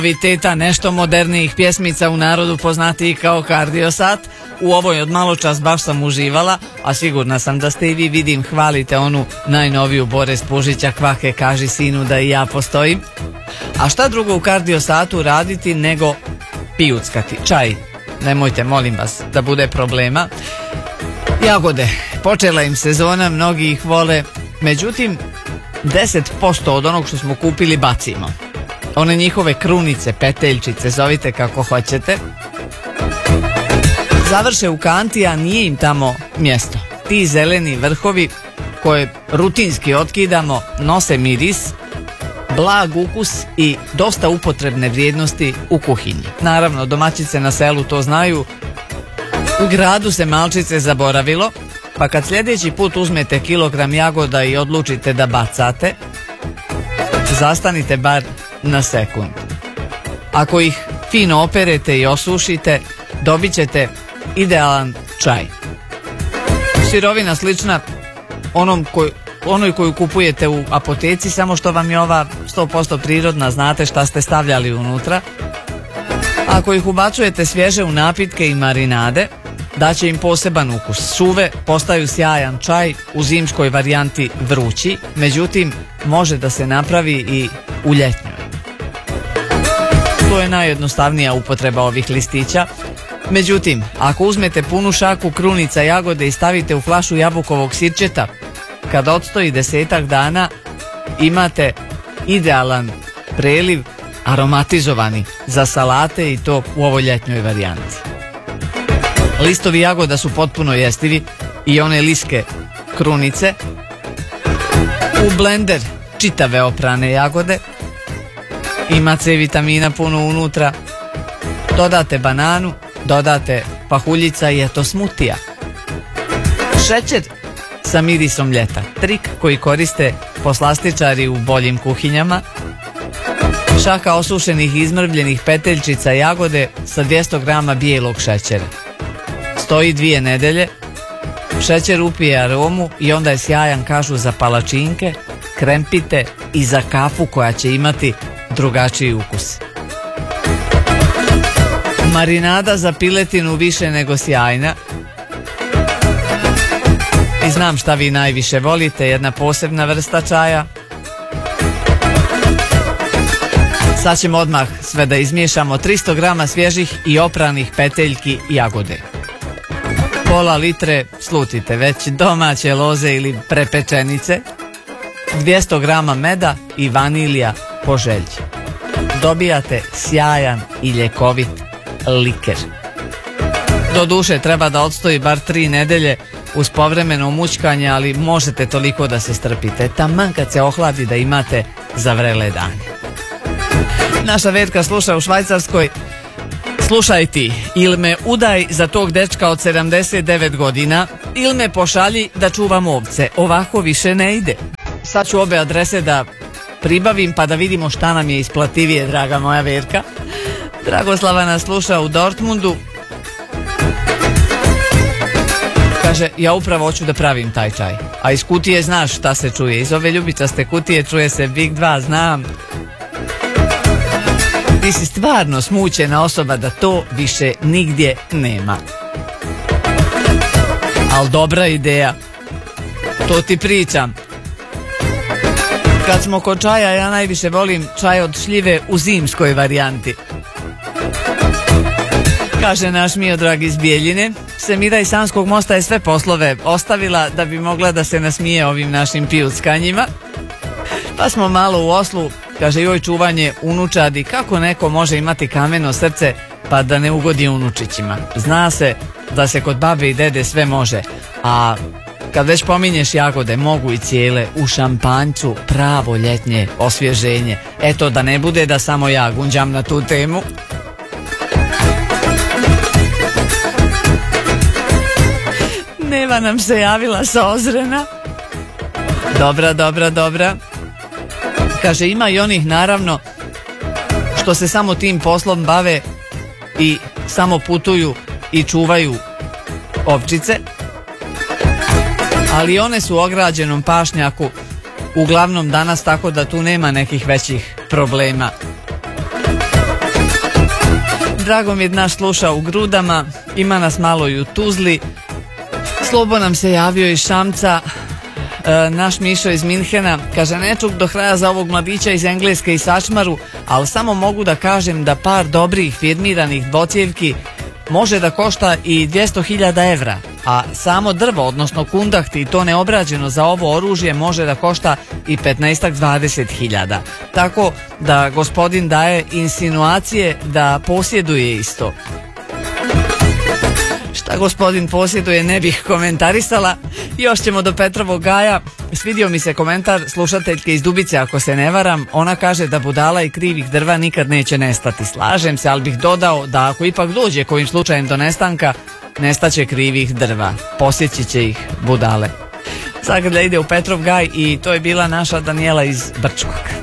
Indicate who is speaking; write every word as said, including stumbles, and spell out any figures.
Speaker 1: noviteta, nešto modernijih pjesmica u narodu poznatiji kao Kardiosat. U ovoj od malo čas baš sam uživala, a sigurna sam da ste i vi, vidim, hvalite onu najnoviju Boris Pužića, Kvake kaži sinu da i ja postojim. A šta drugo u Kardiosatu raditi nego pijuckati? Čaj, nemojte molim vas da bude problema. Jagode, počela im sezona, mnogi ih vole, međutim deset posto od onog što smo kupili bacimo. One njihove krunice, peteljčice, zovite kako hoćete, završe u kanti, a nije im tamo mjesto. Ti zeleni vrhovi koje rutinski otkidamo nose miris, blag ukus i dosta upotrebne vrijednosti u kuhinji. Naravno, domaćice na selu to znaju, u gradu se malčice zaboravilo, pa kad sljedeći put uzmete kilogram jagoda i odlučite da bacate, zastanite bar na sekund. Ako ih fino operete i osušite, dobit ćete idealan čaj. Sirovina slična onom koj, onoj koju kupujete u apoteci, samo što vam je ova sto posto prirodna, znate šta ste stavljali unutra. Ako ih ubacujete svježe u napitke i marinade, daće im poseban ukus. Suve postaju sjajan čaj, u zimskoj varijanti vrući, međutim može da se napravi i u ljetnjoj. To je najjednostavnija upotreba ovih listića. Međutim, ako uzmete punu šaku krunica jagode i stavite u flašu jabukovog sirćeta, kad odstoji desetak dana, imate idealan preliv, aromatizovani za salate, i to u ovoj ljetnjoj varijanti. Listovi jagoda su potpuno jestivi, i one liske krunice. U blender čitave oprane jagode, ima C vitamina puno unutra, dodate bananu, dodate pahuljica i eto smutija. Šećer sa mirisom ljeta, trik koji koriste poslastičari u boljim kuhinjama. Šaka osušenih izmrvljenih peteljčica jagode sa dvjesto grama bijelog šećera. Stoji dvije nedelje, šećer upije aromu i onda je sjajan, kažu, za palačinke, krempite i za kafu koja će imati drugačiji ukus. Marinada za piletinu više nego sjajna. I znam šta vi najviše volite, jedna posebna vrsta čaja. Sad ćemo odmah sve da izmiješamo. tristo grama svježih i opranih peteljki jagode, pola litre, slutite već, domaće loze ili prepečenice, dvjesto grama meda i vanilija po želji. Dobijate sjajan i ljekovit liker. Doduše treba da odstoji bar tri nedelje uz povremeno mućkanje, ali možete toliko da se strpite, taman kad se ohladi da imate za vrele dane. Naša Verka sluša u Švajcarskoj. Slušaj ti, ili me udaj za tog dečka od sedamdeset devet godina, ili me pošalji da čuvam ovce, ovako više ne ide. Sad ću obe adrese da pribavim pa da vidimo šta nam je isplativije, draga moja Verka. Dragoslava nas sluša u Dortmundu. Kaže, ja upravo hoću da pravim taj čaj. A iz kutije znaš šta se čuje, iz ove ljubičaste kutije čuje se Big dva, znam. Ti si stvarno smućena osoba da to više nigdje nema. Al dobra ideja, to ti pričam. Kad smo kod čaja, ja najviše volim čaj od šljive u zimskoj varijanti. Kaže naš Miodrag iz Bijeljine, Semira iz Sanskog mosta je sve poslove ostavila da bi mogla da se nasmije ovim našim pijuckanjima. Pa smo malo u Oslu, kaže, joj, čuvanje unučadi, kako neko može imati kameno srce pa da ne ugodi unučićima. Zna se da se kod babe i dede sve može, a kad već pominješ jagode, mogu i cijele u šampanjcu, pravo ljetnje osvježenje. Eto, da ne bude da samo ja gunđam na tu temu. Neva nam se javila sa Ozrena. Dobra, dobra, dobra. Kaže, ima i onih, naravno, što se samo tim poslom bave i samo putuju i čuvaju ovčice, ali one su u ograđenom pašnjaku uglavnom danas, tako da tu nema nekih većih problema. Drago mi je da nas sluša u Grudama, ima nas malo i u Tuzli. Slobo nam se javio iz Šamca, e, naš Mišo iz Minhena, kaže ne čuk do kraja za ovog mladića iz Engleske i Sačmaru, ali samo mogu da kažem da par dobrih firmiranih dvocjevki može da košta i dvjesto hiljada evra, a samo drvo, odnosno kundahti i to neobrađeno za ovo oružje može da košta i petnaest do dvadeset hiljada. Tako da gospodin daje insinuacije da posjeduje isto. Šta gospodin posjeduje ne bih komentarisala. Još ćemo do Petrovog gaja. Svidio mi se komentar slušateljke iz Dubice, ako se ne varam. Ona kaže da budala i krivih drva nikad neće nestati. Slažem se, ali bih dodao da ako ipak dođe kojim slučajem do nestanka, nestaće krivih drva. Posjeći će ih budale. Zagrlja ide u Petrov gaj i to je bila naša Danijela iz Brčkog.